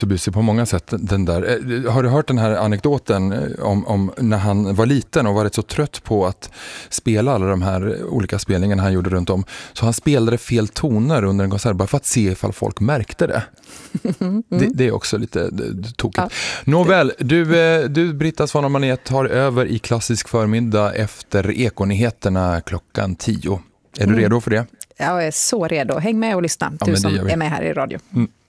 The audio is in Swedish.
busig på många sätt, den där. Har du hört den här anekdoten om när han var liten och varit så trött på att spela alla de här olika spelningarna han gjorde runt om, så han spelade fel toner under en konsert bara för att se ifall folk märkte det. Det är också lite tokigt. Ja. Nåväl, du Britta Svanemar tar över i klassisk förmiddag efter Ekonyheterna 10:00. Är du redo för det? Jag är så redo. Häng med och lyssna, du som är med här i radio.